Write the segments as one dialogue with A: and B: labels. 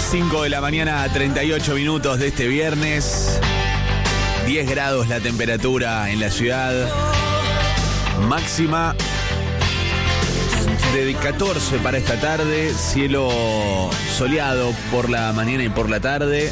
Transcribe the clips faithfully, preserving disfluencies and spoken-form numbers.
A: cinco de la mañana, treinta y ocho minutos de este viernes. diez grados la temperatura en la ciudad. Máxima de catorce para esta tarde. Cielo soleado por la mañana y por la tarde.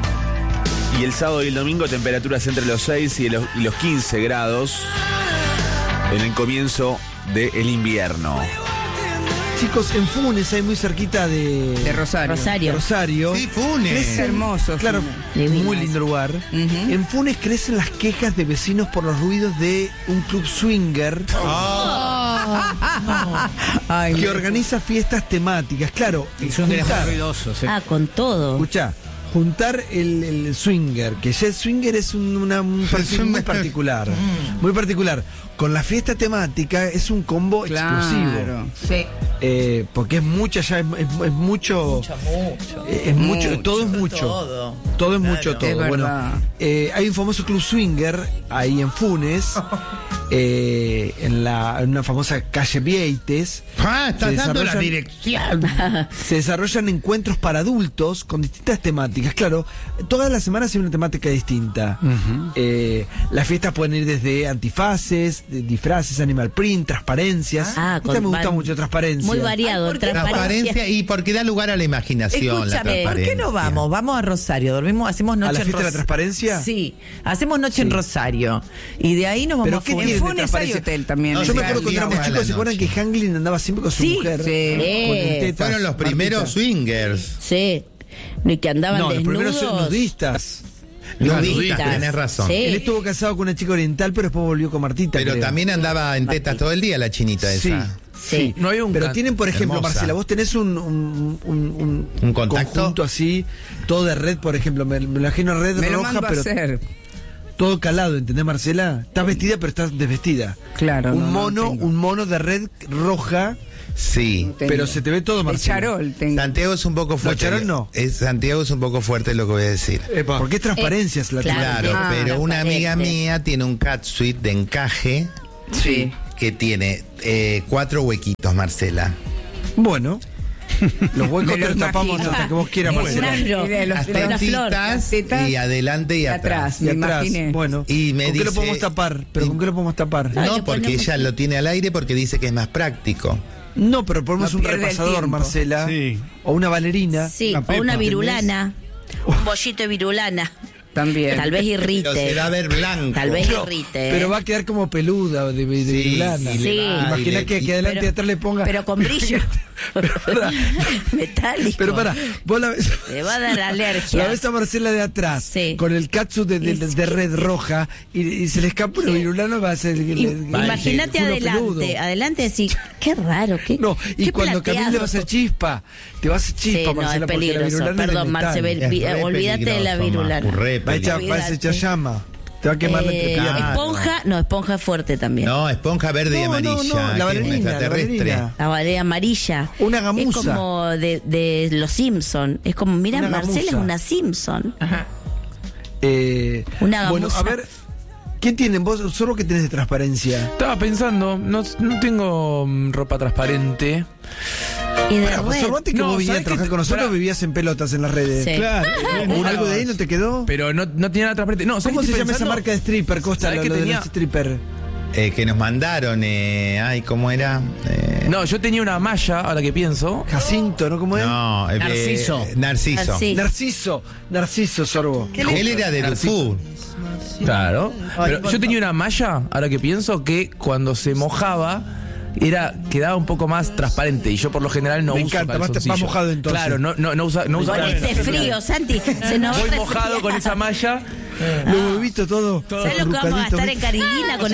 A: Y el sábado y el domingo temperaturas entre los seis y los, y los quince grados en el comienzo del invierno.
B: Chicos, en Funes, ahí muy cerquita de...
C: De Rosario.
B: Rosario. Rosario.
D: Sí, Funes.
C: Es hermoso.
B: Claro,
C: Funes.
B: muy lindo lugar.
C: Uh-huh.
B: En Funes crecen las quejas de vecinos por los ruidos de un club swinger
D: Oh.
C: Ay,
B: que
C: me-
B: organiza fiestas temáticas. Claro,
E: Y son de los más
B: juntar,
E: ruidosos. ¿eh?
F: Ah, con todo.
B: escuchá, juntar el, el swinger, que ya el swinger es un, una- un perfil muy particular, muy particular. Con la fiesta temática es un combo explosivo.
C: Claro. Sí.
B: Eh, porque es mucha ya, es, es- es mucho.
G: Mucho, mucho.
B: eh, Es mucho,
C: Mucho.
B: todo es mucho.
G: Todo.
B: Todo es
G: Claro.
B: mucho, todo.
C: Es
B: Bueno,
C: verdad.
B: eh, hay un famoso club swinger ahí en Funes, eh, en, la, en una famosa calle Vieites.
D: Ah, estás
B: Se
D: dando la
B: desarrollan-
D: dirección.
B: Se desarrollan encuentros para adultos con distintas temáticas. Claro, todas las semanas hay una temática distinta. Eh, las fiestas pueden ir desde antifaces, de disfraces, animal print, transparencias.
F: Ah,
B: Esta
F: con-
B: me gusta
F: van-
B: mucho, transparencia.
F: Muy variado.
G: Ay, ¿por qué?
F: Transparencia.
D: Transparencia y porque da lugar a la imaginación. la
G: Escúchame, ¿por qué
D: transparencia.
G: no vamos? Vamos a Rosario, dormimos, hacemos noche
B: ¿A la
G: en
B: fiesta de la
G: Ros-
B: transparencia?
G: Sí, hacemos noche en
B: Sí.
G: Rosario. Y de ahí nos vamos
B: ¿Pero
G: a
B: qué
G: Funes.
B: tiene
C: En
B: de
C: Funes hay
B: transparencia?
C: hotel también.
D: No,
B: Yo me
D: Sí,
B: acuerdo cuando
D: al
B: éramos
D: día o a
B: chicos,
D: la
B: ¿se acuerdan
D: noche?
B: que Hanglin andaba siempre con su
C: Sí,
B: mujer?
C: sí.
B: Con el tetas,
D: Fueron los
B: Martita.
D: primeros swingers.
F: Sí. Y que andaban
B: No, los
F: desnudos.
B: primeros nudistas.
D: Nudistas,
F: Nudistas.
D: tenés razón.
F: Sí.
B: Él estuvo casado con una chica oriental, pero después volvió con Martita.
D: Pero
B: creo.
D: también andaba en tetas todo el día la chinita
B: Sí,
D: esa.
B: sí.
E: No había un
B: Pero
E: can-
B: tienen, por ejemplo,
D: Hermosa.
B: Marcela, vos tenés un, un, un, un-
D: ¿Un contacto?
B: conjunto así, todo de red, por ejemplo. Me, me lo imagino red
C: Me lo
B: roja,
C: mando a
B: pero
C: hacer.
B: todo calado, ¿entendés, Marcela? Estás vestida, pero estás desvestida.
C: Claro.
B: Un
C: no, no
B: mono,
C: tengo.
B: un mono de red roja,
D: Sí.
C: Tengo.
B: pero se te ve todo,
C: De
B: Marcela.
C: charol tengo.
D: Santiago es un poco fuerte.
B: Charol no.
D: Es, Santiago es un poco fuerte lo que voy a decir.
B: Porque es transparencia, es la
F: claro.
D: Claro,
F: Ah,
D: pero una amiga
F: transparente.
D: mía tiene un catsuit de encaje
C: Sí.
D: que tiene eh, cuatro huequitos, Marcela.
B: Bueno, los huecos
C: Me
B: te
C: lo
B: los tapamos
C: imagino.
B: hasta que vos quieras,
F: Es
B: Marcela.
F: claro.
C: Y de los-
D: Las
C: de una flor.
D: tetitas
C: Tetas
D: y adelante y
C: y
D: atrás.
C: atrás.
B: Y
C: Me
B: atrás,
C: imaginé.
B: bueno.
D: Y me
B: ¿Con qué lo
D: dice-
B: podemos tapar? ¿Pero con qué lo podemos tapar?
F: Ay,
D: No,
F: le
D: porque
F: ponemos-
D: ella lo tiene al aire porque dice que es más práctico.
B: No, pero ponemos
C: No
B: un
C: pierde el
B: repasador,
C: tiempo.
B: Marcela.
E: Sí.
B: O una bailarina.
F: Sí,
E: Una
F: o
E: pepa,
F: una
E: ¿entendés?
F: virulana. Un bollito de virulana.
C: También.
F: Tal vez
D: Pero
F: irrite.
D: se va a ver blanco.
F: Tal vez
B: No,
F: irrite.
B: pero
F: ¿eh?
B: va a quedar como peluda de, de, de
D: Sí,
B: lana.
D: y le
F: Sí.
D: va-
B: Imagina
D: y
B: que,
D: le-
B: que adelante
F: pero-
B: y atrás le ponga.
F: Pero con brillo.
B: Pará.
F: Metálico.
B: Pero para, vos la ves.
F: Le va a dar alergia.
B: La ves a Marcela de atrás,
F: Sí.
B: con el catsuit de, de- de red roja, y, y se le escapa un virulano, va a ser el, el-
F: I-
B: el-
F: Imagínate
B: el culo
F: adelante,
B: peludo.
F: adelante decir, qué raro, qué
B: No, y
F: qué
B: cuando camines le va a hacer
F: plateado.
B: chispa. Te va a hacer
F: Sí,
B: chispa,
F: no,
B: Marcela,
F: es
B: porque la
F: peligroso.
B: virulana es de
F: Perdón, Marce,
B: metal.
F: ve- vi-
D: Es re
F: olvídate de la
D: peligroso,
F: virulana.
D: Macu, re
B: Va a echar,
D: peligroso.
B: va a echar llama. Te va a quemar la
F: Eh,
B: entrepierna.
D: Claro.
F: esponja, no, esponja es fuerte también.
D: No, esponja verde y
B: No, no,
D: amarilla.
B: no, la
D: que es un
B: bailarina, la
D: extraterrestre.
B: bailarina.
F: La barea amarilla.
B: Una gamuza.
F: Es como de, de los Simpson. Es como, mira,
B: Una
F: Marcela es
B: gamuza.
F: una Simpson.
B: Eh,
F: Una
B: bueno, a
F: gamuza.
B: ver, ¿quién tienen? Vos, solo que tenés de transparencia.
E: Estaba pensando, no, no tengo mm, ropa transparente.
F: Y de
B: Bueno,
F: red.
B: observate que
E: No,
B: vos venías a
E: ¿sabés
B: trabajar
E: qué?
B: con nosotros,
E: Pará.
B: vivías en pelotas en las redes.
F: Sí.
E: Claro.
B: ¿Un algo de ahí no te quedó?
E: Pero no, no tenía nada transparente. No, ¿sabés
B: ¿Cómo
E: qué
B: se
E: estoy
B: llama esa
E: pensando?
B: marca de stripper, Costa?
E: ¿Sabés
B: Lo,
E: que
B: lo de
E: tenía-
B: los stripper.
D: Eh, que nos mandaron, eh, ay, ¿cómo era? Eh,
E: No, yo tenía una malla, ahora que pienso.
B: Jacinto, ¿no? ¿Cómo es?
D: no, eh,
E: Narciso.
D: eh, Narciso.
F: Narciso.
B: Narciso, Narciso, Sorbo.
D: Él era de Dufú.
E: Claro. Pero yo tenía una malla, ahora que pienso, que cuando se mojaba era quedaba un poco más transparente y yo por lo general no
B: Me
E: uso
B: encanta, más-
E: calzoncillo.
B: más mojado entonces.
E: Claro, no no no usa no usa
F: Con este frío, Santi. Se nos va
E: Voy
F: a
E: mojado
F: resfriar.
E: con esa malla.
B: Los huevitos todo.
F: ¿Sabes lo que vamos a gastar en Carilina con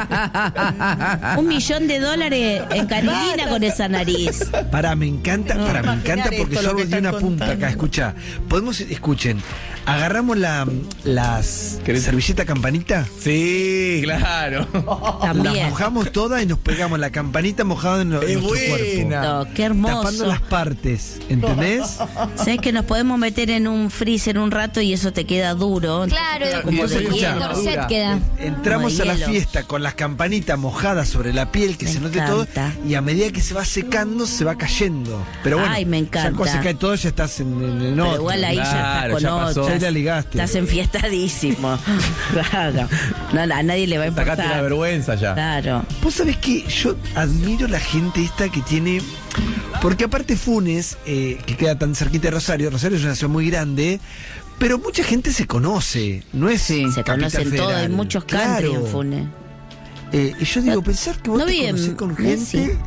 F: esa? Un millón de dólares en Carilina con esa nariz.
B: Para, me encanta, para, me encanta porque
G: esto, lo
B: Sorbo
G: que
B: tiene una
G: están
B: punta
G: contando.
B: acá. Escucha, podemos, escuchen, agarramos la, las servilleta campanita,
E: Sí, claro.
B: las
F: También.
B: mojamos todas y nos pegamos la campanita mojada en, lo- en
E: Es
B: nuestro
E: buena.
B: cuerpo.
F: No, qué hermoso.
B: Tapando las partes, ¿entendés?
F: ¿Sabes que nos podemos meter en un freezer un rato y eso te queda duro? Claro,
B: Como
F: y
B: de
F: el
B: hielo.
F: corset queda.
B: Entramos
F: Como
B: a
F: de
B: la
F: hielo.
B: fiesta con las campanitas mojadas sobre la piel, que
F: Me
B: se note todo,
F: encanta.
B: y a medida que se va secando, se va cayendo. Pero bueno,
F: Ay, me
B: ya cuando
F: encanta.
B: se cae todo, ya estás en, en, en
F: Pero
B: otro.
F: igual ahí ya
E: Claro,
F: estás
E: ya
F: con
E: pasó.
F: otras.
B: Ya la ligaste.
F: Estás enfiestadísimo. Claro. No, no, a nadie le va a importar.
E: Sacaste la vergüenza ya.
F: Claro.
B: Vos sabés que yo admiro la gente esta que tiene. Porque aparte Funes, eh, que queda tan cerquita de Rosario, Rosario es una ciudad muy grande, pero mucha gente se conoce, no es
F: Se
B: Capital
F: conocen todos,
B: Federal.
F: hay muchos country
B: Claro.
F: en Funes.
B: Eh, y yo digo, pensar que vos
F: No
B: te
F: vi en
B: conocés con
F: Messi.
B: gente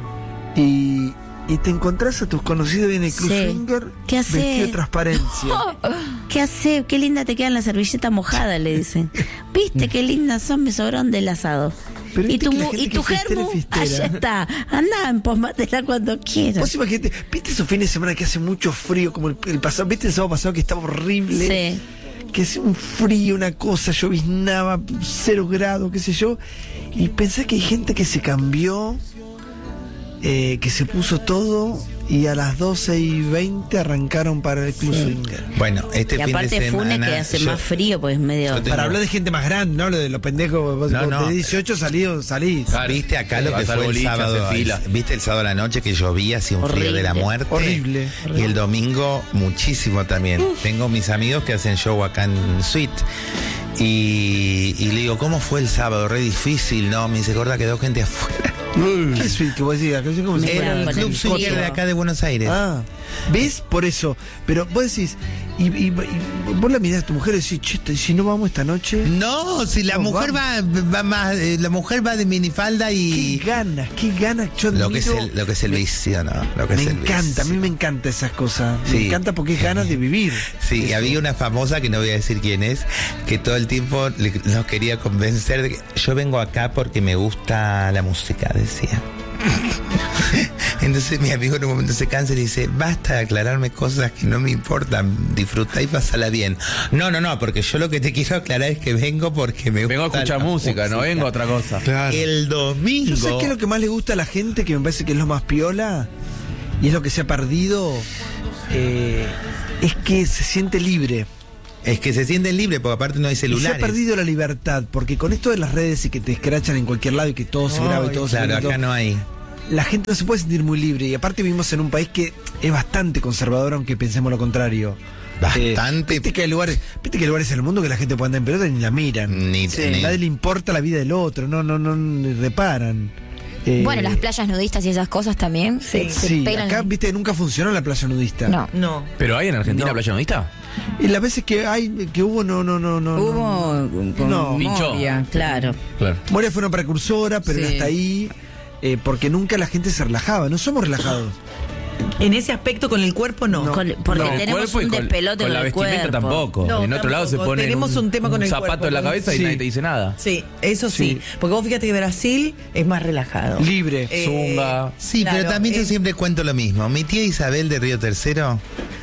B: y, y te encontrás a tus conocidos en el Club
F: Sí.
B: Swinger
F: ¿Qué hacés?
B: vestido de transparencia.
F: ¿Qué hace? Qué linda te quedan la servilleta mojada, le dicen. ¿Viste qué lindas son? Me sobraron del asado.
B: Pero
F: Y
B: viste
F: tu,
B: que la
F: mu-
B: gente
F: y
B: que
F: tu
B: es fiestera,
F: germu,
B: fiestera.
F: allá está. Andá, empomátela cuando quieras.
B: Vos imagínate, ¿viste esos fines de semana que hace mucho frío como el, el pasado? ¿Viste el sábado pasado que estaba horrible?
F: Sí.
B: Que es un frío, una cosa, lloviznaba, cero grados, qué sé yo. Y pensé que hay gente que se cambió, eh, que se puso todo y a las doce y veinte arrancaron para el Club Swinger.
D: Bueno, este
F: Y
D: fin de
F: aparte
D: semana.
F: Funes que hace
D: yo-
F: más frío, pues medio.
D: Yo tengo-
B: Para hablar de gente más grande, no lo de los pendejos. Vos,
D: No,
B: vos
D: no.
B: de dieciocho salí, salí.
E: Claro.
D: ¿Viste acá lo
E: Vas
D: que
E: al
D: fue el
E: boliche,
D: sábado?
E: hace fila.
D: ¿Viste el sábado a la noche que llovía, hacía un frío de la
F: Horrible.
D: muerte?
B: Horrible.
D: Y el domingo muchísimo también. Tengo mis amigos que hacen show acá en Suite. Y, y le digo, ¿cómo fue el sábado? Re difícil, ¿no? Me dice, gorda, quedó gente afuera.
B: ¿Qué es que vos decís? Acá es como si
F: Era
B: fuera
F: con
B: el
F: el
D: Club
F: frío.
D: Swinger de acá de Buenos Aires.
B: Ah, ¿ves? Por eso. Pero vos decís, y, y- y vos la mirás a tu mujer y decís, che, esta- si no vamos esta noche.
D: No, si la
B: No,
D: mujer va, va más, eh, la mujer va de minifalda
B: Qué
D: y
B: ganas, qué ganas. Yo
D: lo que es
B: admiro-
D: el, lo que es el vicio, ¿no? Lo que
B: Me
D: es el
B: encanta, a
D: vicio.
B: mí me encanta esas cosas. Me
D: Sí.
B: encanta porque es ganas de vivir.
D: Sí,
B: Eso.
D: había una famosa, que no voy a decir quién es, que todo el tiempo le- nos quería convencer de que yo vengo acá porque me gusta la música, decía. Entonces mi amigo en un momento se cansa y le dice, basta de aclararme cosas que no me importan, disfrutá y pasala bien. No, no, no, porque yo lo que te quiero aclarar es que vengo porque me gusta
E: Vengo a escuchar
D: la
E: música, no vengo a otra cosa.
D: El domingo.
B: ¿Yo sabes qué es lo que más le gusta a la gente? Que me parece que es lo más piola. Y es lo que se ha perdido. eh, es que se siente libre.
D: Es que se sienten libres, porque aparte no hay
B: Y se
D: celulares.
B: ha perdido la libertad. Porque con esto de las redes y que te escrachan en cualquier lado y que todo se graba y todo se
D: Claro,
B: ve y
D: acá
B: todo,
D: no hay.
B: la gente no se puede sentir muy libre. Y aparte vivimos en un país que es bastante conservador, aunque pensemos lo contrario.
D: Bastante.
B: Eh, viste que hay lugares, viste que hay lugares en el mundo que la gente puede andar en pelota y ni la miran.
D: Ni-
B: Sí,
D: ni-
B: nadie le importa la vida del otro, no, no, no, ni reparan. Eh,
H: Bueno, las playas nudistas y esas cosas también.
G: Sí.
H: se
B: Sí,
H: pegan-
B: acá viste que nunca funcionó la playa nudista.
H: No.
G: No.
E: ¿Pero hay en Argentina
B: No.
E: playa nudista?
B: Y las veces que hay, que hubo, no, no, no, no.
C: Hubo
B: no.
C: con, con
B: No.
E: Pinchó.
C: Moria.
F: Claro.
E: Claro.
B: Moria fue una precursora, pero
C: Sí.
B: hasta ahí, eh, porque nunca la gente se relajaba. No somos relajados.
G: En ese aspecto con el cuerpo no.
B: No.
F: Con- porque
E: No, el
F: tenemos
E: cuerpo y
F: un
E: con-
F: despelote
E: con
F: con
E: la
F: el
E: vestimenta
F: cuerpo.
E: tampoco.
G: No,
E: en otro lado se
G: tampoco.
E: pone
G: Tenemos un tema con el
E: zapato
G: cuerpo,
E: en la
G: con-
E: cabeza y
B: Sí.
E: nadie te dice nada.
G: Sí, eso sí.
B: Sí.
G: Porque vos fíjate que Brasil es más relajado.
B: Libre.
G: Eh,
E: Zunga.
D: Sí,
G: Claro,
D: pero también yo
G: eh.
D: siempre cuento lo mismo. Mi tía Isabel de Río Tercero,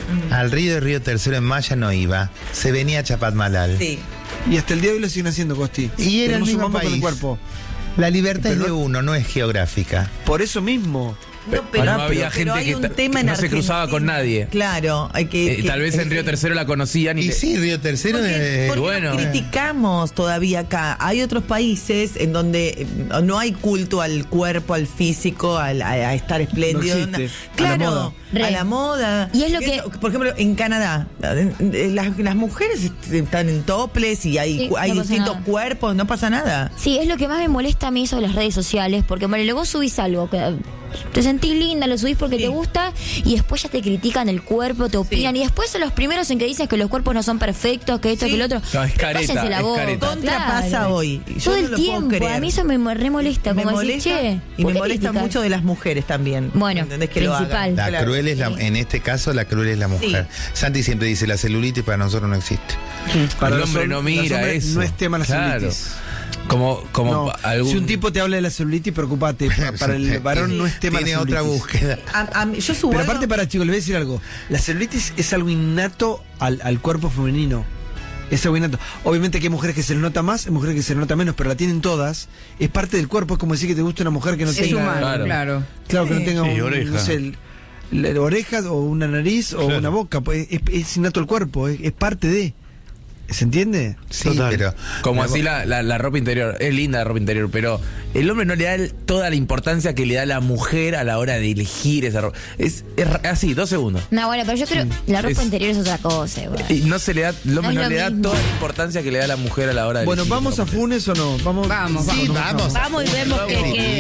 D: al río de Río Tercero en Maya no iba. Se venía a Chapatmalal.
G: Sí.
B: Y hasta el día de hoy lo siguen haciendo, Costi.
D: Y era el
B: Tenemos un
D: mismo
B: mapa con el
D: país.
B: cuerpo.
D: La libertad es
B: Pero-
D: de uno, no es geográfica.
B: Por eso mismo.
G: No,
E: Pero no había
G: pero
E: gente
G: hay
E: que
G: un
E: ta-
G: tema
E: que
G: en
E: no se cruzaba
G: Argentina.
E: con nadie.
G: Claro, hay que,
E: Eh,
G: que-
E: tal vez en Río Tercero la conocían y,
D: Y
E: le-
D: sí, Río Tercero
G: Porque,
D: es...
G: porque
E: bueno.
G: nos criticamos todavía acá. Hay otros países en donde eh, no hay culto al cuerpo, al físico, al- a, a estar espléndido.
B: No existe.
G: Claro,
B: A la moda.
H: Re.
G: a la moda.
H: Y es lo que-
G: Eso, por ejemplo, en Canadá, eh, eh, las, las mujeres est- están en toples y hay,
H: Sí,
G: cu- hay
H: no pasa
G: distintos
H: nada.
G: cuerpos, no pasa nada.
H: Sí, es lo que más me molesta a mí eso de las redes sociales, porque bueno, luego subís algo, que te sentís linda, lo subís porque
G: Sí.
H: te gusta y después ya te critican el cuerpo, te opinan y después son los primeros en que dices que los cuerpos no son perfectos, que esto,
G: Sí.
H: que lo otro.
E: No, es careta,
H: Cállense la
E: es
H: boca,
E: careta.
G: Contra
H: claro.
G: pasa hoy. Yo
H: Todo
G: no
H: el
G: lo puedo
H: tiempo,
G: creer.
H: a mí eso me re molesta,
G: me
H: como
G: molesta
H: decir, che,
G: y
H: ¿por
G: me
H: qué
G: molesta
H: criticar?
G: mucho de las mujeres también.
H: Bueno,
G: ¿Entendés? Que lo
H: principal.
G: hagan.
D: La
G: Claro.
D: cruel es la, en este caso la cruel es la mujer. Santi siempre dice, la celulitis para nosotros no existe.
B: Para
E: el
B: los
E: hombre
B: hom-
E: no
B: los
E: mira
B: hombres
E: eso.
B: no es tema la
E: Claro.
B: celulitis.
E: Como, como
B: No,
E: algún...
B: Si un tipo te habla de la celulitis, preocupate. Pa- Para el varón no es tema
D: Tiene
B: la celulitis.
D: otra búsqueda.
G: A- a mí- yo subo
B: Pero
G: algo-
B: aparte, para chicos, les voy a decir algo. La celulitis es algo innato al, al cuerpo femenino. Es algo innato. Obviamente que hay mujeres que se les nota más, hay mujeres que se les nota menos, pero la tienen todas. Es parte del cuerpo. Es como decir que te gusta una mujer que no
C: Es
B: tenga.
C: humano,
E: Claro.
C: claro.
B: Claro, que no
G: Sí.
B: tenga
A: Sí,
B: un-
A: oreja.
B: no sé, el- la oreja o una nariz o
A: Claro.
B: una boca. Pues es, es innato el cuerpo, es, es parte de. ¿Se entiende?
D: Sí,
B: Total.
D: pero
E: Como
D: me-
E: así la, la- la ropa interior. Es linda la ropa interior, pero el hombre no le da el- toda la importancia que le da la mujer a la hora de elegir esa ropa. Es, es ra- así, dos segundos.
H: No, bueno, pero yo creo la ropa
E: Es-
H: interior es otra cosa, igual.
E: Y no se le da, el hombre
H: No
E: no,
H: es lo
E: le da
H: mismo.
E: toda la importancia que le da la mujer a la hora de
B: Bueno,
E: elegir
B: ¿vamos
E: la
B: a
E: ropa.
B: Funes o no? Vamos,
C: Vamos,
G: Sí,
C: vamos.
G: vamos.
F: Vamos y vemos que, que